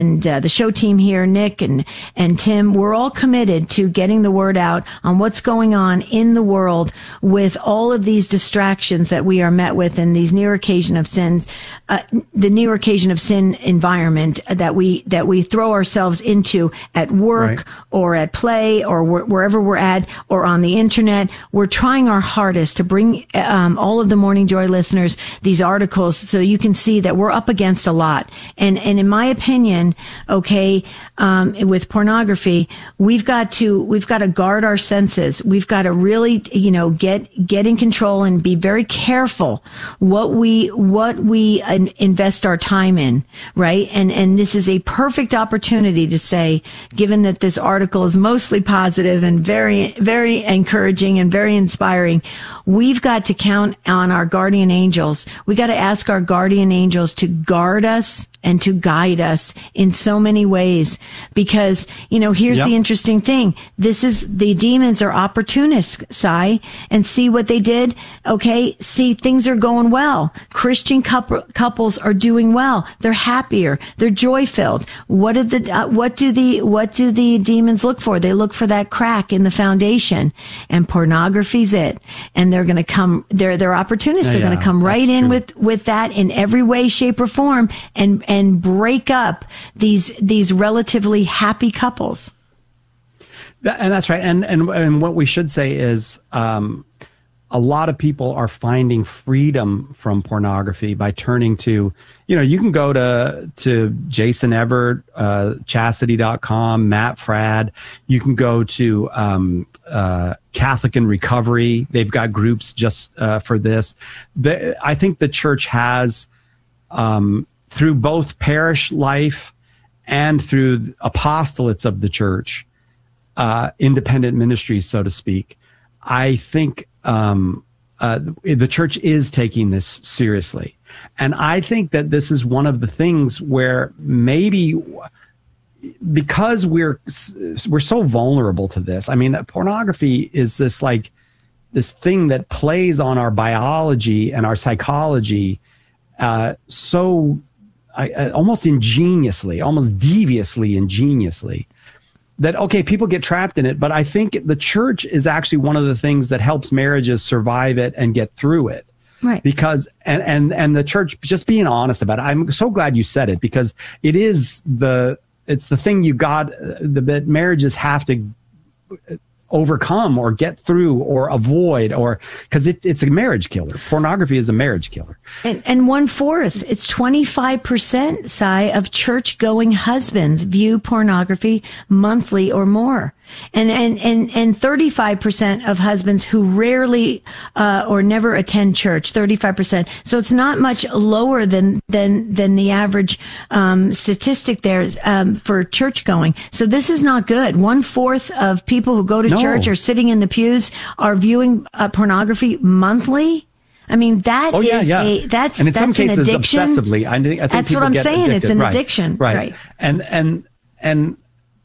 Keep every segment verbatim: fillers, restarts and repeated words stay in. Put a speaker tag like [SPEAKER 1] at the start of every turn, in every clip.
[SPEAKER 1] and uh, the show team here, Nick and, and Tim, we're all committed to getting the word out on what's going on in the world with all of these distractions that we are met with in these near occasion of sins, uh, the near occasion of sin environment that we, that we throw ourselves into at work right. or at play or wh- wherever we're at or on the internet. We're trying our hardest to bring um, all of the Morning Joy listeners these articles so you can see that we're up against a lot. And, and in my opinion, okay, um, with pornography, we've got to, we've got to guard our senses. We've got to really, you know, get, get in control and be very careful what we, what we uh, invest our time in, right? And, and this is a perfect opportunity to say, given that this article is mostly positive and very, very encouraging and very inspiring, we've got to count on our guardian angels. We got to ask our guardian angels to guard us and to guide us in so many ways. Because, you know, here's yep. the interesting thing. This is, the demons are opportunists, Si, and see what they did. Okay. See, things are going well. Christian couple, couples are doing well. They're happier. They're joy filled. What did the, uh, what do the, what do the demons look for? They look for that crack in the foundation, and pornography's it. And they're going to come, they're, they're opportunists.
[SPEAKER 2] Yeah,
[SPEAKER 1] they're going to come right in true. with, with that in every way, shape, or form, and, and break up these these relatively happy couples.
[SPEAKER 2] And that's right. And and and what we should say is, um, a lot of people are finding freedom from pornography by turning to, you know, you can go to to Jason Evert, uh, chastity dot com, Matt Fradd. You can go to um, uh, Catholic in Recovery. They've got groups just uh, for this. The, I think the church has, um, through both parish life and through apostolates of the church, uh, independent ministries, so to speak, I think um, uh, the church is taking this seriously. And I think that this is one of the things where maybe because we're we're so vulnerable to this. I mean, pornography is this like this thing that plays on our biology and our psychology uh, so I, I, almost ingeniously, almost deviously, ingeniously, that, okay, people get trapped in it. But I think the church is actually one of the things that helps marriages survive it and get through it.
[SPEAKER 1] Right.
[SPEAKER 2] Because, and, and, and the church, just being honest about it. I'm so glad you said it, because it is the, it's the thing you got, the, that marriages have to overcome or get through or avoid, or because it, it's a marriage killer. Pornography is a marriage killer.
[SPEAKER 1] And, and one fourth, it's twenty-five percent, Si, of church going husbands view pornography monthly or more. And, and, and, and thirty-five percent of husbands who rarely, uh, or never attend church, thirty-five percent. So it's not much lower than, than, than the average, um, statistic there, um, for church going. So this is not good. One fourth of people who go to
[SPEAKER 2] no.
[SPEAKER 1] church or sitting in the pews are viewing uh, pornography monthly. I mean, that
[SPEAKER 2] oh, yeah,
[SPEAKER 1] is
[SPEAKER 2] yeah.
[SPEAKER 1] a, that's,
[SPEAKER 2] and in
[SPEAKER 1] that's
[SPEAKER 2] some
[SPEAKER 1] an
[SPEAKER 2] cases,
[SPEAKER 1] addiction.
[SPEAKER 2] obsessively. I think, I think
[SPEAKER 1] that's what I'm saying.
[SPEAKER 2] Addicted.
[SPEAKER 1] It's an
[SPEAKER 2] right.
[SPEAKER 1] addiction.
[SPEAKER 2] Right.
[SPEAKER 1] right.
[SPEAKER 2] And, and, and,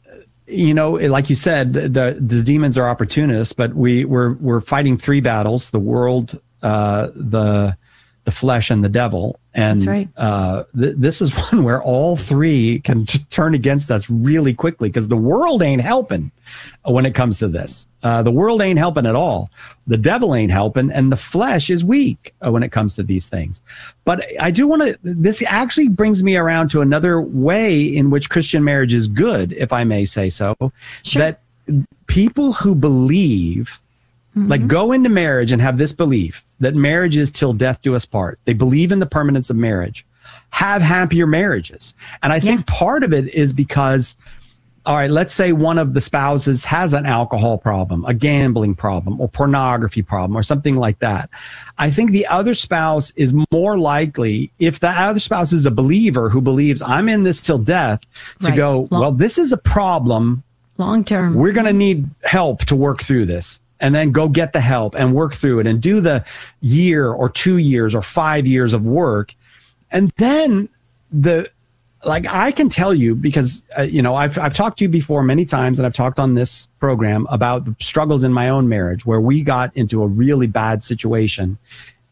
[SPEAKER 2] you know, like you said, the, the demons are opportunists, but we, we're, we're fighting three battles: the world, uh, the, the flesh, and the devil. And,
[SPEAKER 1] That's right.
[SPEAKER 2] uh, th- this is one where all three can t- turn against us really quickly, because the world ain't helping when it comes to this. Uh, the world ain't helping at all. The devil ain't helping, and the flesh is weak uh, when it comes to these things. But I do want to, this actually brings me around to another way in which Christian marriage is good, if I may say so,
[SPEAKER 1] sure.
[SPEAKER 2] that people who believe, mm-hmm. like go into marriage and have this belief that marriage is till death do us part. They believe in the permanence of marriage, have happier marriages. And I think yeah. part of it is because, all right, let's say one of the spouses has an alcohol problem, a gambling problem, or pornography problem, or something like that. I think the other spouse is more likely, if the other spouse is a believer who believes I'm in this till death, to
[SPEAKER 1] right.
[SPEAKER 2] go,
[SPEAKER 1] Long-
[SPEAKER 2] well, this is a problem.
[SPEAKER 1] Long term.
[SPEAKER 2] We're going to need help to work through this. And then go get the help and work through it and do the year or two years or five years of work. And then the, like, I can tell you, because, uh, you know, I've, I've talked to you before many times, and I've talked on this program about the struggles in my own marriage where we got into a really bad situation.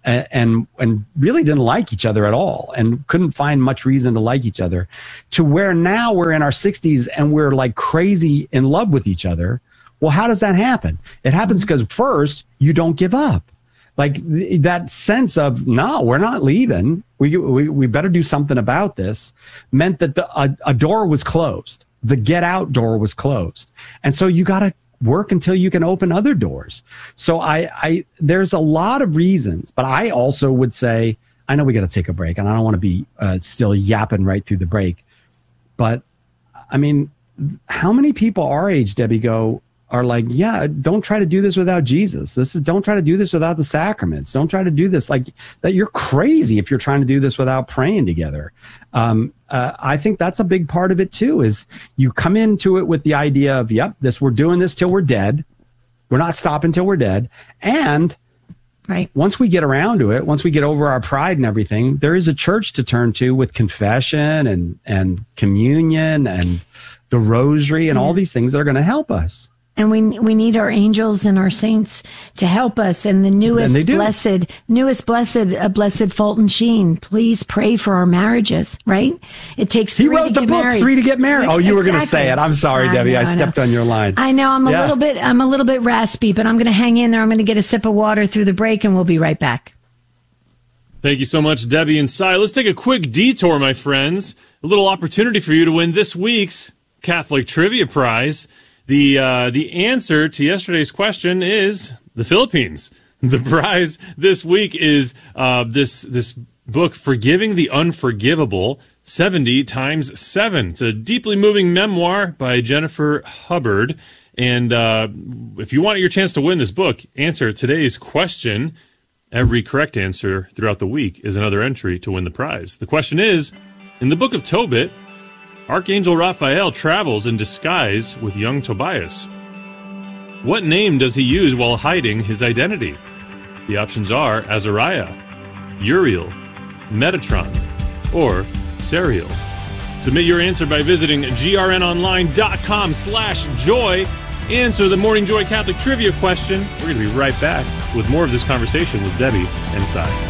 [SPEAKER 2] and, and, and really didn't like each other at all and couldn't find much reason to like each other, to where now we're in our sixties and we're like crazy in love with each other. Well, how does that happen? It happens because first, you don't give up. Like th- that sense of, no, we're not leaving. We, we, we better do something about this, meant that the, a, a door was closed. The get out door was closed. And so you got to work until you can open other doors. So I, I, there's a lot of reasons, but I also would say, I know we got to take a break and I don't want to be uh, still yapping right through the break. But I mean, how many people our age, Debbie, go, are like, yeah, don't try to do this without Jesus. This is, don't try to do this without the sacraments. Don't try to do this like that. You're crazy if you're trying to do this without praying together. Um, uh, I think that's a big part of it too, is you come into it with the idea of, yep, this, we're doing this till we're dead. We're not stopping till we're dead. And
[SPEAKER 1] right.
[SPEAKER 2] once we get around to it, once we get over our pride and everything, there is a church to turn to with confession and, and communion and the rosary and all these things that are going to help us.
[SPEAKER 1] And we we need our angels and our saints to help us. And the newest
[SPEAKER 2] and
[SPEAKER 1] blessed, newest blessed, uh, blessed Fulton Sheen, please pray for our marriages, right? It takes three
[SPEAKER 2] he wrote
[SPEAKER 1] to
[SPEAKER 2] the
[SPEAKER 1] get
[SPEAKER 2] book,
[SPEAKER 1] married.
[SPEAKER 2] Three to Get Married. Oh, you
[SPEAKER 1] exactly.
[SPEAKER 2] were going to say it. I'm sorry,
[SPEAKER 1] I
[SPEAKER 2] Debbie.
[SPEAKER 1] know,
[SPEAKER 2] I stepped
[SPEAKER 1] I
[SPEAKER 2] on your line.
[SPEAKER 1] I know. I'm a
[SPEAKER 2] yeah.
[SPEAKER 1] little bit, I'm a little bit raspy, but I'm going to hang in there. I'm going to get a sip of water through the break and we'll be right back.
[SPEAKER 3] Thank you so much, Debbie and Cy. Let's take a quick detour, my friends. A little opportunity for you to win this week's Catholic Trivia Prize. The uh, the answer to yesterday's question is the Philippines. The prize this week is uh, this this book, Forgiving the Unforgivable, seventy times seven. It's a deeply moving memoir by Jennifer Hubbard. And uh, if you want your chance to win this book, answer today's question. Every correct answer throughout the week is another entry to win the prize. The question is, in the book of Tobit, Archangel Raphael travels in disguise with young Tobias. What name does he use while hiding his identity? The options are Azariah, Uriel, Metatron, or Serial. Submit your answer by visiting grnonline.com slash joy. Answer the Morning Joy Catholic Trivia question. We're going to be right back with more of this conversation with Debbie and Cy.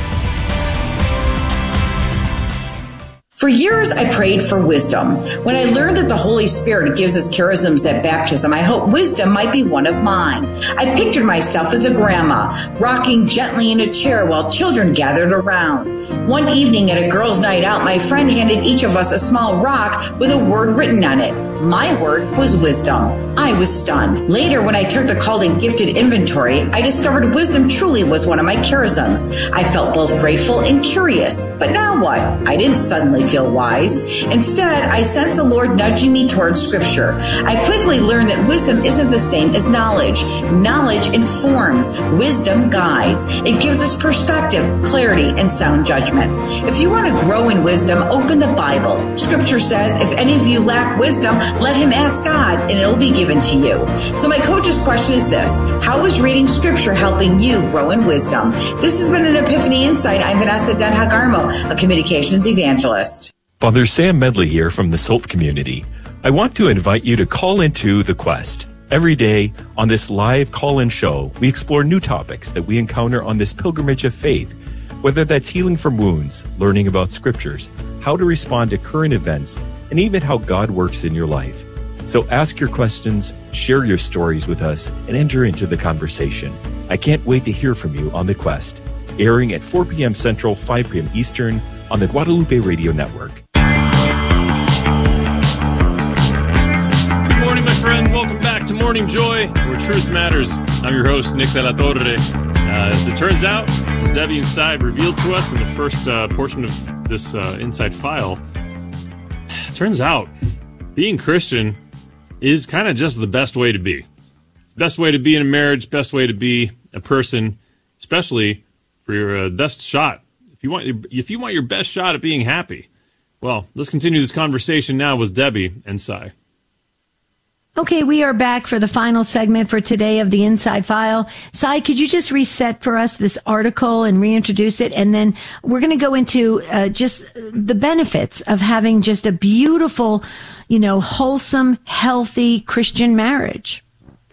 [SPEAKER 4] For years, I prayed for wisdom. When I learned that the Holy Spirit gives us charisms at baptism, I hoped wisdom might be one of mine. I pictured myself as a grandma, rocking gently in a chair while children gathered around. One evening at a girls' night out, my friend handed each of us a small rock with a word written on it. My word was wisdom. I was stunned. Later, when I took the called and gifted inventory, I discovered wisdom truly was one of my charisms. I felt both grateful and curious. But now what? I didn't suddenly feel wise. Instead, I sensed the Lord nudging me towards Scripture. I quickly learned that wisdom isn't the same as knowledge. Knowledge informs. Wisdom guides. It gives us perspective, clarity, and sound judgment. If you want to grow in wisdom, open the Bible. Scripture says, if any of you lack wisdom, let him ask God, and it'll be given to you. So my coach's question is this: how is reading Scripture helping you grow in wisdom? This has been an Epiphany Insight. I'm Vanessa Den Hagarmo, a communications evangelist.
[SPEAKER 5] Father Sam Medley here from the Salt community. I want to invite you to call into The Quest. Every day on this live call-in show, we explore new topics that we encounter on this pilgrimage of faith, whether that's healing from wounds, learning about scriptures, how to respond to current events, and even how God works in your life. So ask your questions, share your stories with us, and enter into the conversation. I can't wait to hear from you on The Quest, airing at four p.m. Central, five p.m. Eastern on the Guadalupe Radio Network.
[SPEAKER 3] Good morning, my friend. Welcome back to Morning Joy, where truth matters. I'm your host, Nick de la Torre. Uh, as it turns out, as Debbie and Cy revealed to us in the first uh, portion of this uh, Inside File, turns out being Christian is kind of just the best way to be. Best way to be in a marriage, best way to be a person, especially for your uh, best shot. If you want, if you want your best shot at being happy. Well, let's continue this conversation now with Debbie and Cy.
[SPEAKER 1] Okay, we are back for the final segment for today of the Inside File. Cy, could you just reset for us this article and reintroduce it? And then we're going to go into uh, just the benefits of having just a beautiful, you know, wholesome, healthy Christian marriage.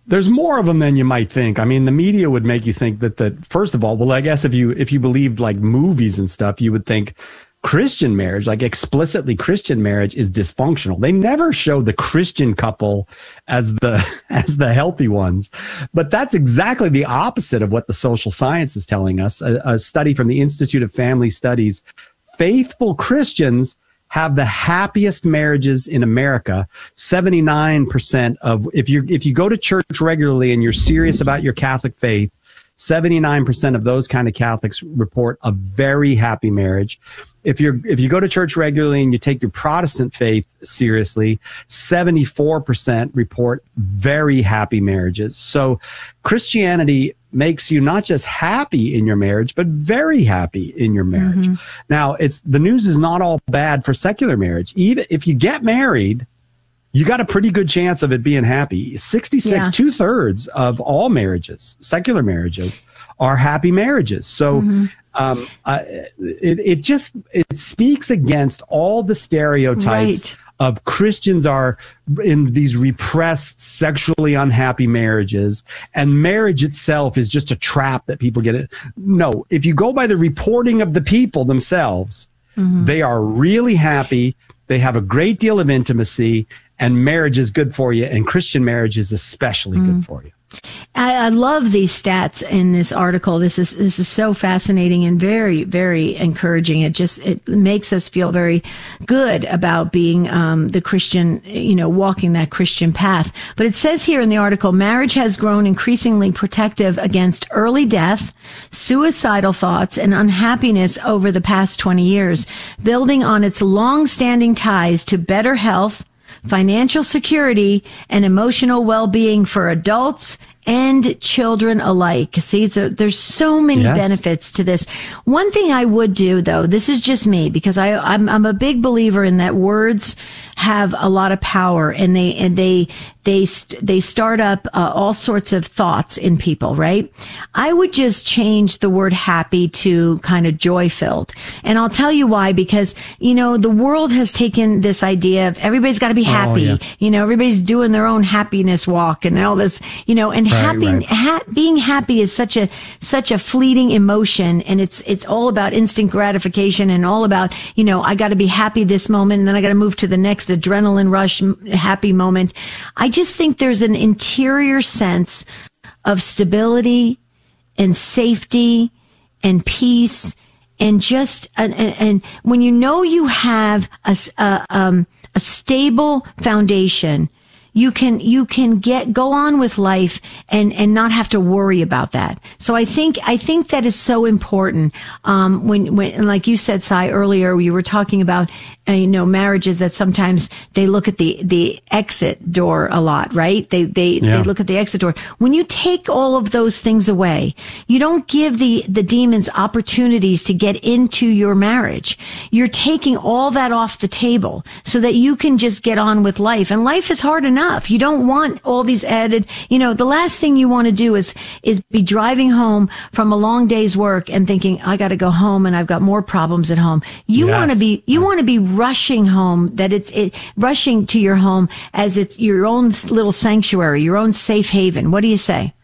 [SPEAKER 2] There's more of them than you might think. I mean, the media would make you think that, that first of all, well, I guess if you if you believed like movies and stuff, you would think Christian marriage, like explicitly Christian marriage, is dysfunctional. They never show the Christian couple as the as the healthy ones. But that's exactly the opposite of what the social science is telling us. A, a study from the Institute of Family Studies, faithful Christians have the happiest marriages in America. seventy-nine percent of, if you if you go to church regularly and you're serious about your Catholic faith, seventy-nine percent of those kind of Catholics report a very happy marriage. If you're if you go to church regularly and you take your Protestant faith seriously, seventy-four percent report very happy marriages. So Christianity makes you not just happy in your marriage, but very happy in your marriage. Mm-hmm. Now, it's the news is not all bad for secular marriage. Even if you get married, you got a pretty good chance of it being happy. sixty-six, yeah. two thirds of all marriages, secular marriages, are happy marriages. So mm-hmm. um, uh, it, it just, it speaks against all the stereotypes right. of Christians are in these repressed, sexually unhappy marriages, and marriage itself is just a trap that people get it. No, if you go by the reporting of the people themselves, mm-hmm. they are really happy. They have a great deal of intimacy, and marriage is good for you, and Christian marriage is especially mm. good for you.
[SPEAKER 1] I, I love these stats in this article. This is this is so fascinating and very, very encouraging. It just it makes us feel very good about being um, the Christian, you know, walking that Christian path. But it says here in the article, marriage has grown increasingly protective against early death, suicidal thoughts, and unhappiness over the past twenty years, building on its long-standing ties to better health, financial security, and emotional well-being for adults and children alike. See, there's so many yes. benefits to this. One thing I would do, though, this is just me, because I, I'm, I'm a big believer in that words have a lot of power, and they and they they they start up uh, all sorts of thoughts in people, right? I would just change the word happy to kind of joy-filled, and I'll tell you why. Because you know the world has taken this idea of everybody's got to be happy. Oh, yeah. You know, everybody's doing their own happiness walk and all this. You know, and Right, happy, right. Ha- being happy is such a such a fleeting emotion, and it's it's all about instant gratification, and all about, you know, I got to be happy this moment, and then I got to move to the next adrenaline rush happy moment. I just think there's an interior sense of stability and safety and peace, and just and, and, and when you know you have a a, um, a stable foundation, you can, you can get, go on with life and, and not have to worry about that. So I think, I think that is so important. Um, when, when, like you said, Cy, earlier, you were talking about, uh, you know, marriages that sometimes they look at the, the exit door a lot, right? They, they, yeah. they look at the exit door. When you take all of those things away, you don't give the, the demons opportunities to get into your marriage. You're taking all that off the table so that you can just get on with life. And life is hard enough. You don't want all these added, you know, the last thing you want to do is, is be driving home from a long day's work and thinking, I got to go home and I've got more problems at home. You yes. want to be, you want to be rushing home, that it's it, rushing to your home as it's your own little sanctuary, your own safe haven. What do you say?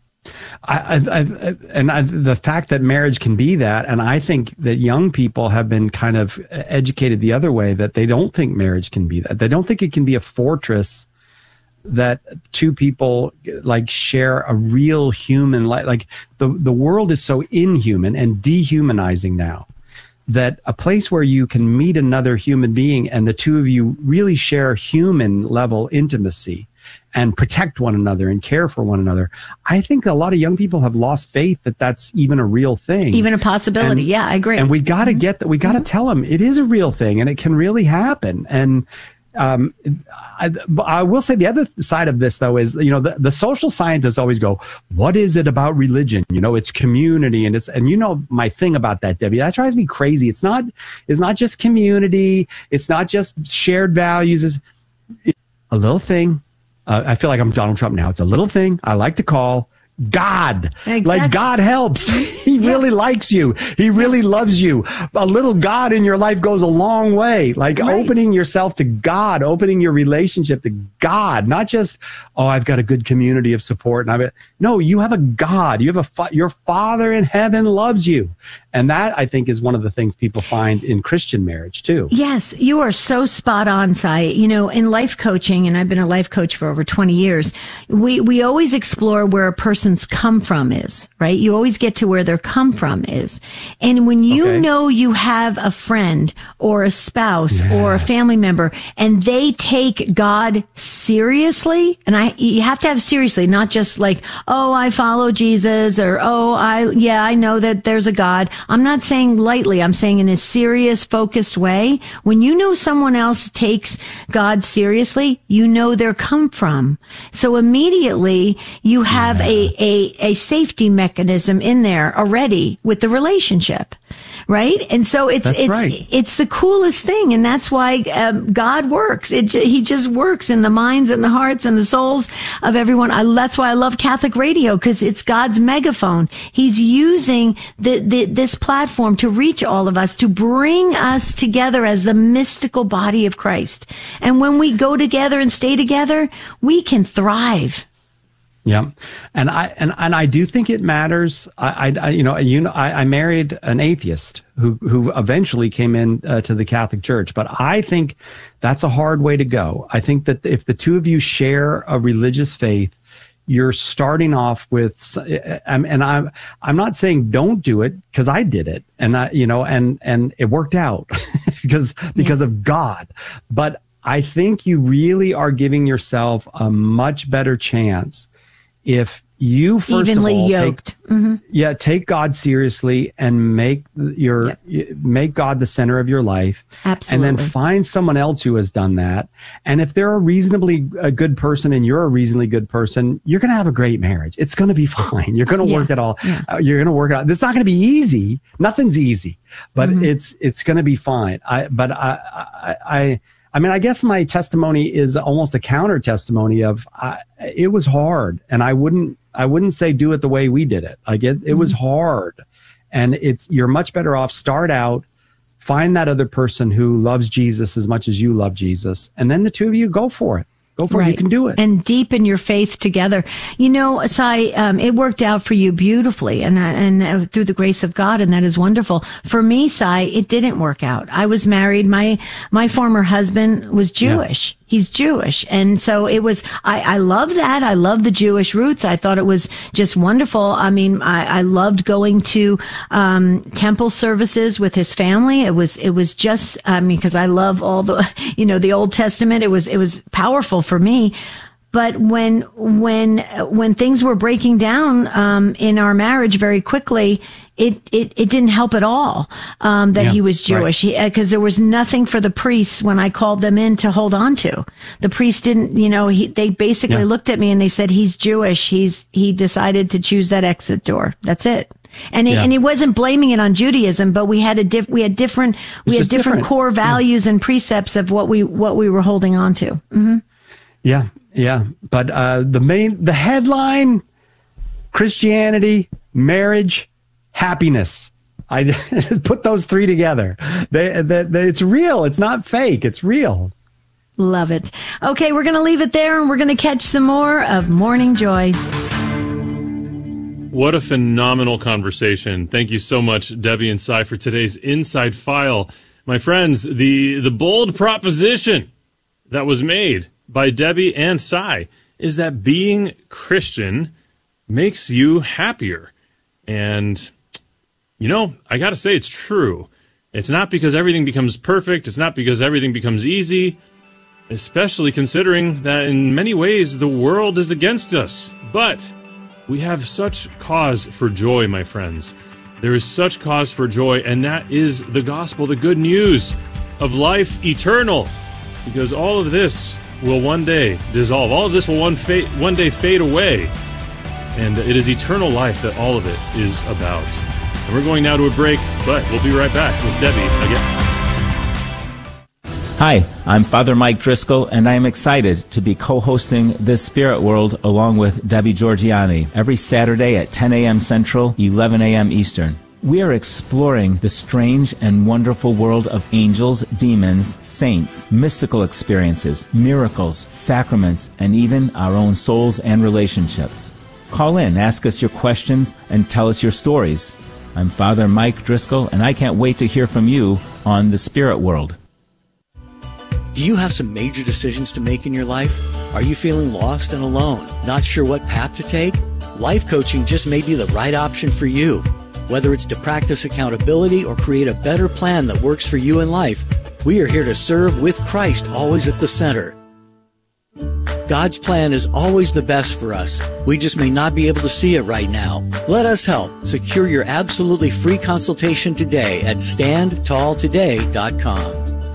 [SPEAKER 2] I, I, I and I, the fact that marriage can be that, and I think that young people have been kind of educated the other way, that they don't think marriage can be that. They don't think it can be a fortress that two people like share a real human life. Like the, the world is so inhuman and dehumanizing now that a place where you can meet another human being and the two of you really share human level intimacy and protect one another and care for one another. I think a lot of young people have lost faith that that's even a real thing.
[SPEAKER 1] Even a possibility. And, yeah, I agree.
[SPEAKER 2] And we got to mm-hmm. get that. We got to mm-hmm. tell them it is a real thing and it can really happen. And Um, I, I will say the other side of this, though, is, you know, the, the social scientists always go, what is it about religion? You know, it's community. And it's, and you know, my thing about that, Debbie, that drives me crazy. It's not, it's not just community. It's not just shared values. It's a little thing. Uh, I feel like I'm Donald Trump now. It's a little thing I like to call God.
[SPEAKER 1] Exactly.
[SPEAKER 2] Like God helps. He
[SPEAKER 1] Yeah.
[SPEAKER 2] really likes you. He really loves you. A little God in your life goes a long way. Like
[SPEAKER 1] Right.
[SPEAKER 2] opening yourself to God, opening your relationship to God, not just, oh, I've got a good community of support. And I've no, you have a God. You have a fa- your Father in heaven loves you. And that, I think, is one of the things people find in Christian marriage too.
[SPEAKER 1] Yes, you are so spot on, Sai. You know, in life coaching, and I've been a life coach for over twenty years, we, we always explore where a person's come from is, right? You always get to where their come from is. And when you
[SPEAKER 2] Okay.
[SPEAKER 1] know you have a friend or a spouse
[SPEAKER 2] Yeah.
[SPEAKER 1] or a family member and they take God seriously, and I, you have to have seriously, not just like, oh, I follow Jesus, or, oh, I, yeah, I know that there's a God. I'm not saying lightly. I'm saying in a serious, focused way. When you know someone else takes God seriously, you know their come from. So immediately you have
[SPEAKER 2] Yeah.
[SPEAKER 1] a, a, a safety mechanism in there already with the relationship. Right. And so it's,
[SPEAKER 2] That's
[SPEAKER 1] it's,
[SPEAKER 2] right.
[SPEAKER 1] it's the coolest thing. And that's why um, God works. It, ju- he just works in the minds and the hearts and the souls of everyone. I, that's why I love Catholic radio, because it's God's megaphone. He's using the, the, this platform to reach all of us, to bring us together as the mystical body of Christ. And when we go together and stay together, we can thrive.
[SPEAKER 2] Yeah, and I and, and I do think it matters. I, I, I you know you know I, I married an atheist who who eventually came in uh, to the Catholic Church, but I think that's a hard way to go. I think that if the two of you share a religious faith, you're starting off with, and I'm I'm not saying don't do it, because I did it, and I you know and and it worked out because because
[SPEAKER 1] Yeah.
[SPEAKER 2] of God, but I think you really are giving yourself a much better chance if you first
[SPEAKER 1] Evenly
[SPEAKER 2] of all
[SPEAKER 1] yoked.
[SPEAKER 2] take,
[SPEAKER 1] Mm-hmm.
[SPEAKER 2] yeah, take God seriously and make your
[SPEAKER 1] Yep.
[SPEAKER 2] make God the center of your life.
[SPEAKER 1] Absolutely.
[SPEAKER 2] And then find someone else who has done that. And if they're a reasonably a good person and you're a reasonably good person, you're going to have a great marriage. It's going to be fine. You're going to
[SPEAKER 1] Yeah.
[SPEAKER 2] work it all.
[SPEAKER 1] Yeah.
[SPEAKER 2] Uh, you're going to work it out. It's not going to be easy. Nothing's easy, but
[SPEAKER 1] Mm-hmm.
[SPEAKER 2] it's it's going to be fine. I but I I. I I mean, I guess my testimony is almost a counter testimony of I, it was hard, and I wouldn't I wouldn't say do it the way we did it. Like it, it was hard, and it's you're much better off start out, find that other person who loves Jesus as much as you love Jesus, and then the two of you go for it. Go for it. You can do it.
[SPEAKER 1] And deepen your faith together. You know, Sai, um, it worked out for you beautifully, and and uh, through the grace of God, and that is wonderful. For me, Sai, it didn't work out. I was married. My my former husband was Jewish. He's Jewish. And so it was, I, I love that. I love the Jewish roots. I thought it was just wonderful. I mean, I, I loved going to, um, temple services with his family. It was, it was just, I mean, cause I love all the, you know, the Old Testament. It was, it was powerful for me. But when, when, when things were breaking down, um, in our marriage very quickly, it, it, it didn't help at all, um, that
[SPEAKER 2] Yeah,
[SPEAKER 1] he was Jewish.
[SPEAKER 2] right.
[SPEAKER 1] He, cause there was nothing for the priests when I called them in to hold on to. The priest didn't, you know, he, they basically
[SPEAKER 2] Yeah.
[SPEAKER 1] looked at me and they said, he's Jewish. He's, he decided to choose that exit door. That's it. And he,
[SPEAKER 2] Yeah.
[SPEAKER 1] and he wasn't blaming it on Judaism, but we had a diff, we had different, we
[SPEAKER 2] It's
[SPEAKER 1] had
[SPEAKER 2] just
[SPEAKER 1] different,
[SPEAKER 2] different.
[SPEAKER 1] core values and precepts of what we, what we were holding on to. Mm-hmm.
[SPEAKER 2] Yeah, yeah. But uh, the main, the headline: Christianity, marriage, happiness. I just put those three together. They, they, they, it's real. It's not fake. It's real.
[SPEAKER 1] Love it. Okay, we're going to leave it there, and we're going to catch some more of Morning Joy.
[SPEAKER 3] What a phenomenal conversation. Thank you so much, Debbie and Sai, for today's Inside File. My friends, the, the bold proposition that was made by Debbie and Sai is that being Christian makes you happier. And, you know, I got to say it's true. It's not because everything becomes perfect. It's not because everything becomes easy, especially considering that in many ways the world is against us. But we have such cause for joy, my friends. There is such cause for joy, and that is the gospel, the good news of life eternal. Because all of this will one day dissolve. All of this will one, fa- one day fade away. And it is eternal life that all of it is about. And we're going now to a break, but we'll be right back with Debbie again.
[SPEAKER 6] Hi, I'm Father Mike Driscoll, and I am excited to be co-hosting This Spirit World along with Debbie Georgianni every Saturday at ten a.m. Central, eleven a.m. Eastern. We are exploring the strange and wonderful world of angels, demons, saints, mystical experiences, miracles, sacraments, and even our own souls and relationships. Call in, ask us your questions, and tell us your stories. I'm Father Mike Driscoll, and I can't wait to hear from you on The Spirit World.
[SPEAKER 7] Do you have some major decisions to make in your life? Are you feeling lost and alone, not sure what path to take? Life coaching just may be the right option for you. Whether it's to practice accountability or create a better plan that works for you in life, we are here to serve with Christ always at the center. God's plan is always the best for us. We just may not be able to see it right now. Let us help. Secure your absolutely free consultation today at stand tall today dot com.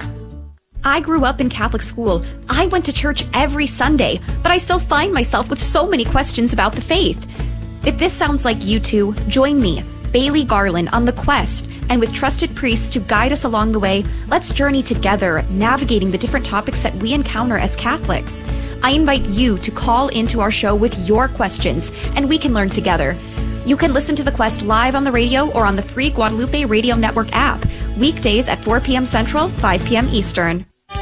[SPEAKER 8] I grew up in Catholic school. I went to church every Sunday, but I still find myself with so many questions about the faith. If this sounds like you two, join me, Bailey Garland, on the quest, and with trusted priests to guide us along the way, let's journey together, navigating the different topics that we encounter as Catholics. I invite you to call into our show with your questions, and we can learn together. You can listen to The Quest live on the radio or on the free Guadalupe Radio Network app, weekdays at four p.m. Central, five p.m. Eastern.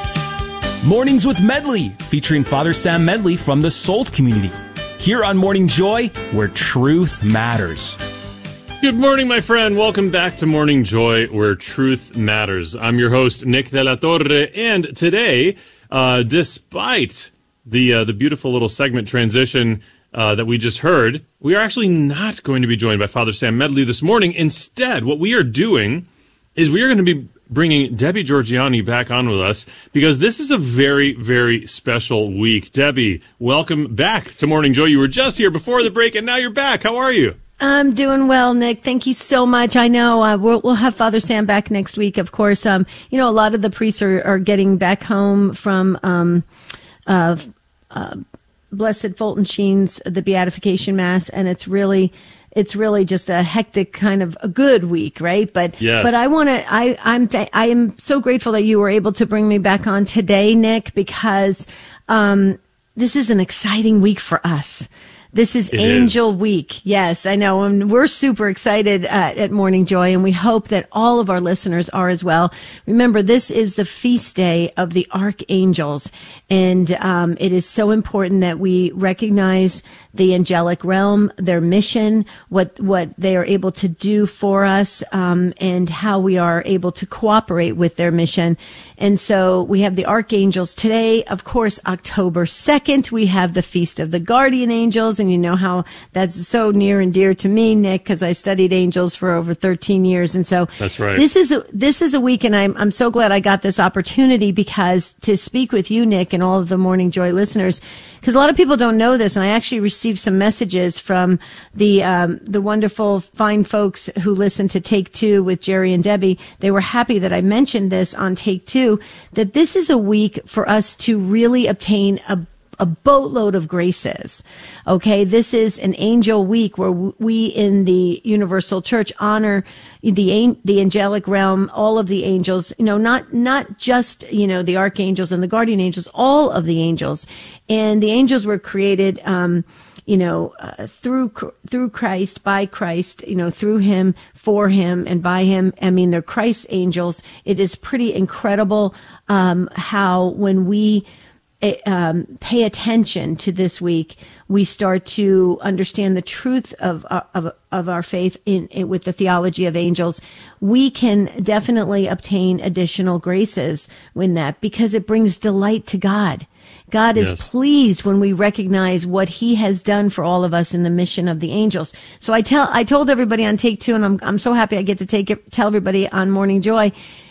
[SPEAKER 9] Mornings with Medley, featuring Father Sam Medley from the Salt community. Here on Morning Joy, where truth matters.
[SPEAKER 3] Good morning, my friend. Welcome back to Morning Joy, where truth matters. I'm your host, Nick De La Torre, and today, uh, despite the uh, the beautiful little segment transition uh, that we just heard, we are actually not going to be joined by Father Sam Medley this morning. Instead, what we are doing is we are going to be bringing Debbie Georgianni back on with us, because this is a very, very special week. Debbie, welcome back to Morning Joy. You were just here before the break, and now you're back. How are you?
[SPEAKER 1] I'm doing well, Nick. Thank you so much. I know uh, we'll, we'll have Father Sam back next week, of course. Um, you know, a lot of the priests are, are getting back home from um, uh, uh, Blessed Fulton Sheen's the Beatification Mass, and it's really... It's really just a hectic kind of a good week, right? But
[SPEAKER 3] yes.
[SPEAKER 1] but I want to. I I'm th- I am so grateful that you were able to bring me back on today, Nick, because um, this is an exciting week for us. This is it Angel is. Week. Yes, I know. And we're super excited uh, at Morning Joy, and we hope that all of our listeners are as well. Remember, this is the feast day of the archangels, and um, it is so important that we recognize the angelic realm, their mission, what what they are able to do for us, um, and how we are able to cooperate with their mission. And so we have the archangels today. Of course, October second, we have the Feast of the Guardian Angels. And you know how that's so near and dear to me, Nick, because I studied angels for over thirteen years. And so
[SPEAKER 3] that's right.
[SPEAKER 1] This is a, this is a week, and I'm I'm so glad I got this opportunity because to speak with you, Nick, and all of the Morning Joy listeners, because a lot of people don't know this, and I actually received some messages from the um, the wonderful, fine folks who listen to Take Two with Jerry and Debbie. They were happy that I mentioned this on Take Two, that this is a week for us to really obtain a a boatload of graces. Okay. This is an angel week where we in the Universal Church honor the, the angelic realm, all of the angels, you know, not, not just, you know, the archangels and the guardian angels, all of the angels. And the angels were created, um, you know, uh, through, through Christ, by Christ, you know, through him, for him, and by him. I mean, they're Christ's angels. It is pretty incredible, um, how when we, Um, pay attention to this week, we start to understand the truth of of, of our faith in, in with the theology of angels. We can definitely obtain additional graces in that because it brings delight to God. God is yes. pleased when we recognize what he has done for all of us in the mission of the angels. So I tell I told everybody on Take Two, and I'm I'm so happy I get to take it, tell everybody on Morning Joy,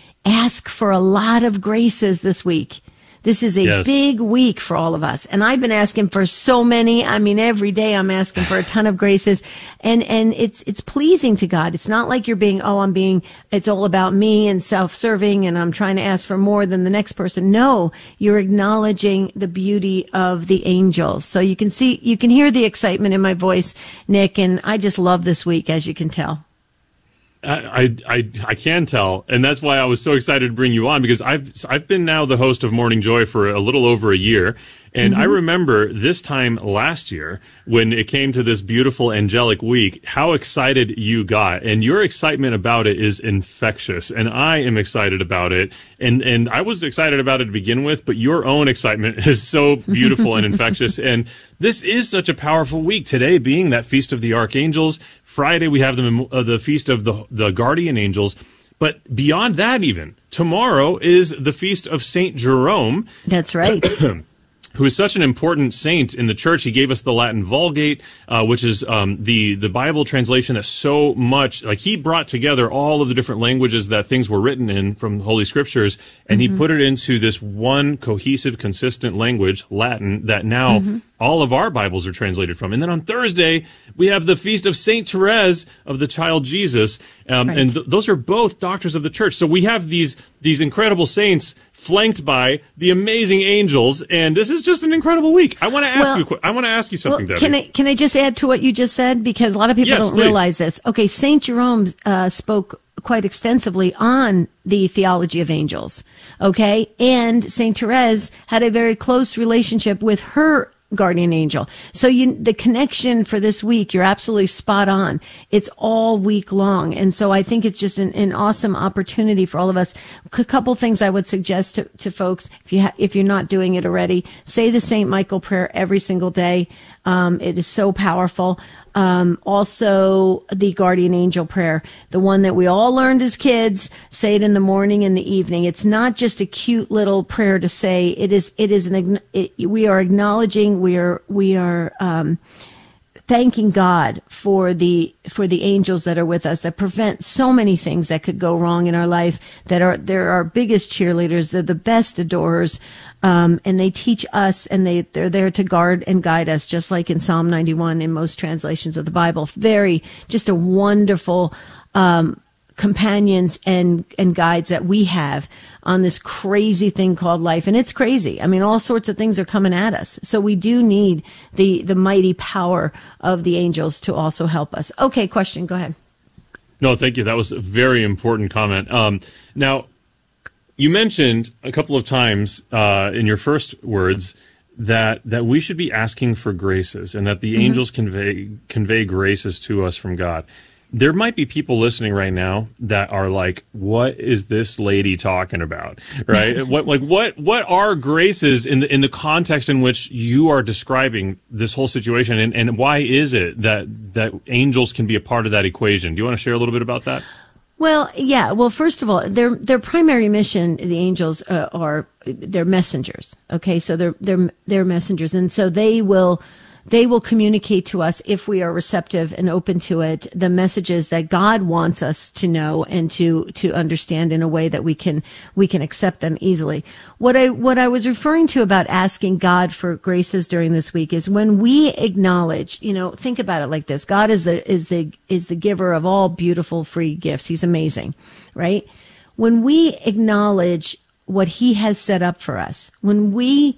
[SPEAKER 1] ask for a lot of graces this week. This is a yes. big week for all of us. And I've been asking for so many. I mean, every day I'm asking for a ton of graces. And, and it's, it's pleasing to God. It's not like you're being, oh, I'm being, it's all about me and self-serving and I'm trying to ask for more than the next person. No, you're acknowledging the beauty of the angels. So you can see, you can hear the excitement in my voice, Nick. And I just love this week, as you can tell.
[SPEAKER 3] I, I I can tell, and that's why I was so excited to bring you on, because I've I've been now the host of Morning Joy for a little over a year, and mm-hmm. I remember this time last year when it came to this beautiful angelic week, how excited you got, and your excitement about it is infectious, and I am excited about it, and and I was excited about it to begin with, but your own excitement is so beautiful and infectious, and this is such a powerful week. Today being that Feast of the Archangels. Friday, we have the, uh, the Feast of the, the Guardian Angels. But beyond that even, tomorrow is the Feast of Saint Jerome.
[SPEAKER 1] That's right.
[SPEAKER 3] Who is such an important saint in the church. He gave us the Latin Vulgate, uh, which is um, the, the Bible translation that's so much, like he brought together all of the different languages that things were written in from the Holy Scriptures, and mm-hmm. he put it into this one cohesive, consistent language, Latin, that now mm-hmm. all of our Bibles are translated from. And then on Thursday, we have the Feast of Saint Therese of the Child Jesus, um, right. and th- those are both doctors of the church. So we have these these incredible saints flanked by the amazing angels, and this is just an incredible week. I want to ask well, you. I want to ask you something,
[SPEAKER 1] well,
[SPEAKER 3] Debbie.
[SPEAKER 1] Can I can I just add to what you just said, because a lot of people
[SPEAKER 3] yes,
[SPEAKER 1] don't
[SPEAKER 3] please.
[SPEAKER 1] realize this. Okay, Saint Jerome uh, spoke quite extensively on the theology of angels. Okay, and Saint Therese had a very close relationship with her guardian angel. So you, the connection for this week, you're absolutely spot on. It's all week long. And so I think it's just an, an awesome opportunity for all of us. A couple things I would suggest to, to folks, if you ha- if you're not doing it already, say the Saint Michael prayer every single day. Um, it is so powerful. Um, also the guardian angel prayer, the one that we all learned as kids, say it in the morning and the evening. It's not just a cute little prayer to say. It is, it is an, it, we are acknowledging, we are, we are, um, thanking God for the for the angels that are with us, that prevent so many things that could go wrong in our life, that are they're our biggest cheerleaders, they're the best adorers, um, and they teach us, and they they're there to guard and guide us, just like in Psalm ninety-one in most translations of the Bible. Very, just a wonderful um, companions and and guides that we have on this crazy thing called life. And it's crazy. I mean, all sorts of things are coming at us. So we do need the the mighty power of the angels to also help us. Okay, question. Go ahead.
[SPEAKER 3] No, thank you. That was a very important comment. Um, now, you mentioned a couple of times uh, in your first words that that we should be asking for graces, and that the mm-hmm. angels convey convey graces to us from God. There might be people listening right now that are like, "What is this lady talking about?" Right? what, like, what, what are graces in the in the context in which you are describing this whole situation, and, and why is it that that angels can be a part of that equation? Do you want to share a little bit about that?
[SPEAKER 1] Well, yeah. Well, first of all, their their primary mission, the angels uh, are they're messengers. Okay, so they're they're they're messengers, and so they will. They will communicate to us, if we are receptive and open to it, the messages that God wants us to know and to, to understand in a way that we can, we can accept them easily. What I, what I was referring to about asking God for graces during this week is when we acknowledge, you know, think about it like this. God is the, is the, is the giver of all beautiful free gifts. He's amazing, right? When we acknowledge what he has set up for us, when we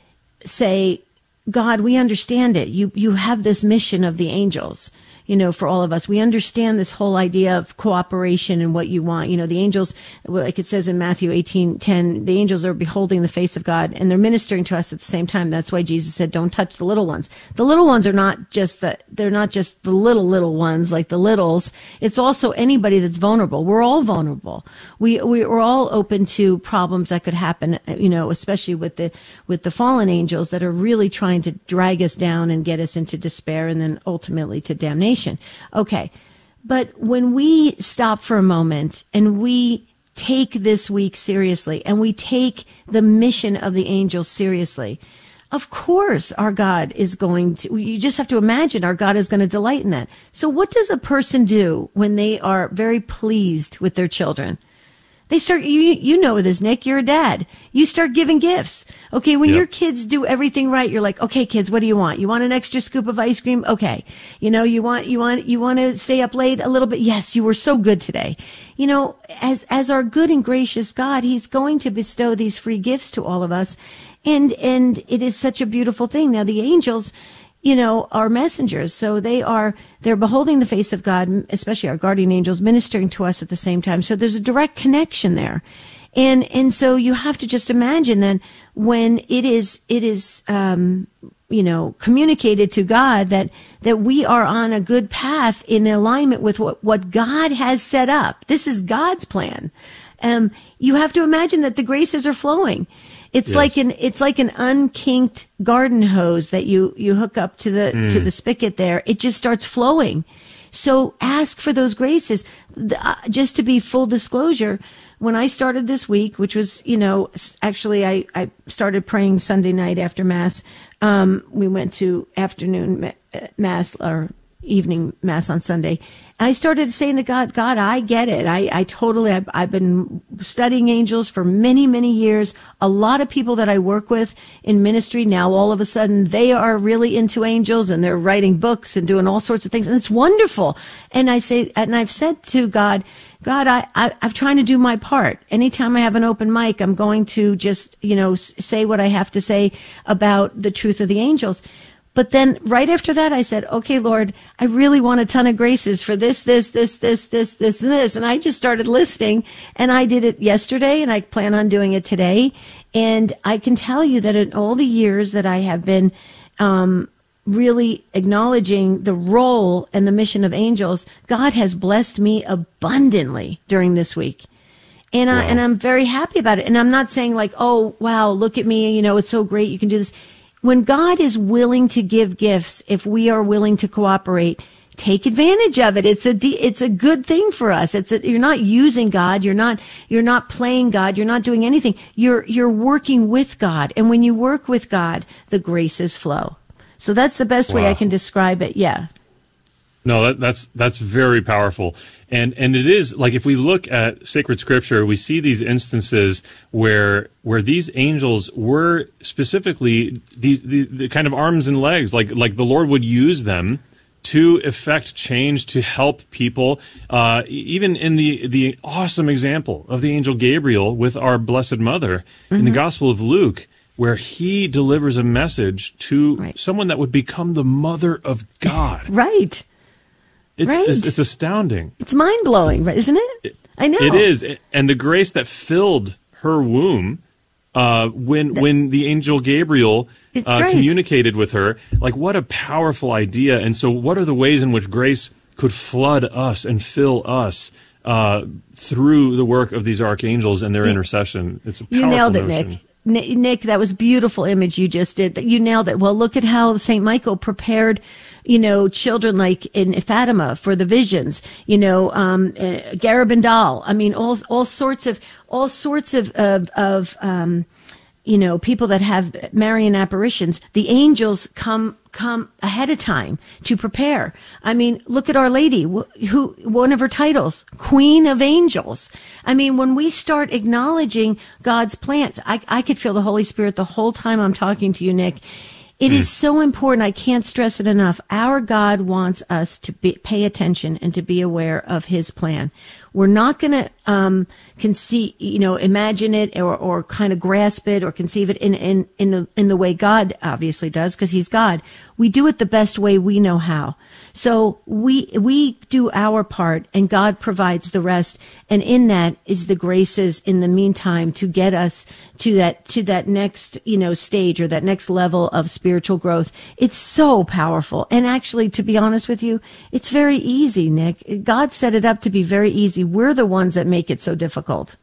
[SPEAKER 1] say, God, we understand it. You, you have this mission of the angels, you know, for all of us. We understand this whole idea of cooperation and what you want. You know, the angels, like it says in Matthew eighteen ten, the angels are beholding the face of God, and they're ministering to us at the same time. That's why Jesus said, don't touch the little ones. The little ones are not just the, they're not just the little, little ones like the littles. It's also anybody that's vulnerable. We're all vulnerable. We, we, we're all open to problems that could happen, you know, especially with the, with the fallen angels that are really trying to drag us down and get us into despair and then ultimately to damnation. Okay. But when we stop for a moment and we take this week seriously and we take the mission of the angels seriously, of course our God is going to, you just have to imagine our God is going to delight in that. So what does a person do when they are very pleased with their children? They start, you you know this, Nick, you're a dad. You start giving gifts. Okay, when yep. your kids do everything right, you're like, okay, kids, what do you want? You want an extra scoop of ice cream? Okay. You know, you want, you want, you want to stay up late a little bit? Yes, you were so good today. You know, as, as our good and gracious God, he's going to bestow these free gifts to all of us. And, and it is such a beautiful thing. Now, the angels, you know, are messengers. So they are, they're beholding the face of God, especially our guardian angels ministering to us at the same time. So there's a direct connection there. And, and so you have to just imagine that when it is, it is, um, you know, communicated to God that, that we are on a good path in alignment with what, what God has set up. This is God's plan. Um, you have to imagine that the graces are flowing. It's yes. like an, it's like an unkinked garden hose that you, you hook up to the, mm. to the spigot there. It just starts flowing. So ask for those graces. The, uh, just to be full disclosure, when I started this week, which was, you know, actually I, I started praying Sunday night after Mass. Um, we went to afternoon Mass or evening Mass on Sunday. I started saying to God, God, I get it. I, I totally, I've, I've been studying angels for many, many years. A lot of people that I work with in ministry now, all of a sudden, they are really into angels and they're writing books and doing all sorts of things. And it's wonderful. And I say, and I've said to God, God, I, I, I'm trying to do my part. Anytime I have an open mic, I'm going to just, you know, say what I have to say about the truth of the angels. But then right after that, I said, okay, Lord, I really want a ton of graces for this, this, this, this, this, this, and this. And I just started listing, and I did it yesterday, and I plan on doing it today. And I can tell you that in all the years that I have been um, really acknowledging the role and the mission of angels, God has blessed me abundantly during this week. And I, wow. and I'm very happy about it. And I'm not saying like, oh, wow, look at me, you know, it's so great, you can do this. When God is willing to give gifts, if we are willing to cooperate, take advantage of it. It's a, it's a good thing for us. It's a, you're not using God. You're not, you're not playing God. You're not doing anything. You're, you're working with God. And when you work with God, the graces flow. So that's the best wow. way I can describe it. Yeah.
[SPEAKER 3] No, that, that's that's very powerful, and and it is like if we look at sacred scripture, we see these instances where where these angels were specifically the, the, the kind of arms and legs, like like the Lord would use them to effect change, to help people. Uh, even in the the awesome example of the angel Gabriel with our Blessed Mother mm-hmm. in the Gospel of Luke, where he delivers a message to right. someone that would become the mother of God.
[SPEAKER 1] Right.
[SPEAKER 3] It's,
[SPEAKER 1] right.
[SPEAKER 3] it's it's astounding.
[SPEAKER 1] It's mind-blowing, isn't it?
[SPEAKER 3] it?
[SPEAKER 1] I know.
[SPEAKER 3] It is. And the grace that filled her womb uh, when that, when the angel Gabriel uh, right. communicated with her, like what a powerful idea. And so what are the ways in which grace could flood us and fill us uh, through the work of these archangels and their yeah. intercession? It's a powerful
[SPEAKER 1] You nailed it,
[SPEAKER 3] notion.
[SPEAKER 1] Nick. Nick, that was a beautiful image you just did. That you nailed it. Well, look at how Saint Michael prepared, you know, children like in Fatima for the visions. You know, um, uh, Garabandal. I mean, all all sorts of all sorts of of, of um, you know, people that have Marian apparitions. The angels come come ahead of time to prepare. I mean, look at Our Lady, who one of her titles, Queen of Angels. I mean, when we start acknowledging God's plans, I, I could feel the Holy Spirit the whole time I'm talking to you, Nick. It mm. is so important. I can't stress it enough. Our God wants us to be, pay attention and to be aware of his plan. We're not going to um, conceive, you know, imagine it or, or kind of grasp it or conceive it in in in the, in the way God obviously does, because he's God. We do it the best way we know how. So we we do our part, and God provides the rest. And in that is the graces in the meantime to get us to that to that next, you know, stage or that next level of spiritual growth. It's so powerful. And actually, to be honest with you, it's very easy, Nick. God set it up to be very easy. We're the ones that make it so difficult.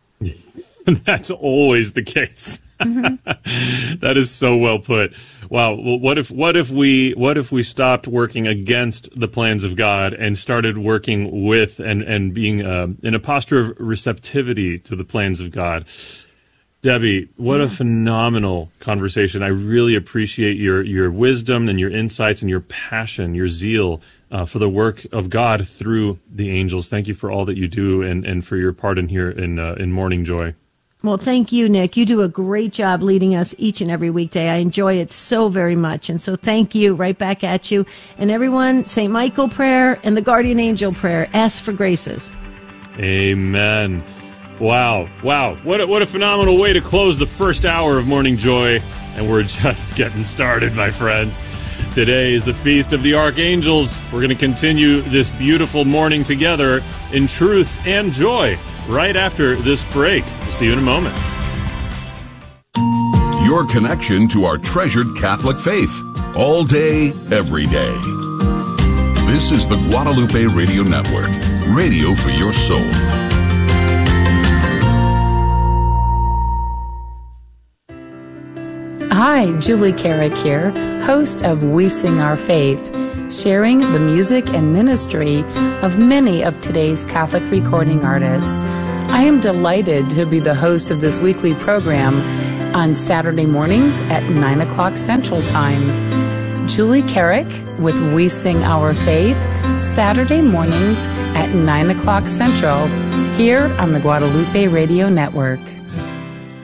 [SPEAKER 3] That's always the case. Mm-hmm. That is so well put. Wow. Well, what if what if we what if we stopped working against the plans of God and started working with and and being uh, in a posture of receptivity to the plans of God? Debbie, what yeah. a phenomenal conversation. I really appreciate your your wisdom and your insights and your passion, your zeal uh, for the work of God through the angels. Thank you for all that you do and, and for your part in here in uh, in Morning Joy.
[SPEAKER 1] Well, thank you, Nick. You do a great job leading us each and every weekday. I enjoy it so very much. And so thank you. Right back at you. And everyone, Saint Michael prayer and the Guardian Angel prayer. Ask for graces.
[SPEAKER 3] Amen. Wow. Wow. What a, what a phenomenal way to close the first hour of Morning Joy. and we're just getting started, my friends. Today is the Feast of the Archangels. We're going to continue this beautiful morning together in truth and joy right after this break. We'll see you in a moment.
[SPEAKER 10] Your connection to our treasured Catholic faith, all day, every day. This is the Guadalupe Radio Network, radio for your soul.
[SPEAKER 11] Hi, Julie Carrick here, host of We Sing Our Faith, sharing the music and ministry of many of today's Catholic recording artists. I am delighted to be the host of this weekly program on Saturday mornings at nine o'clock Central Time. Julie Carrick with We Sing Our Faith, Saturday mornings at nine o'clock Central, here on the Guadalupe Radio Network.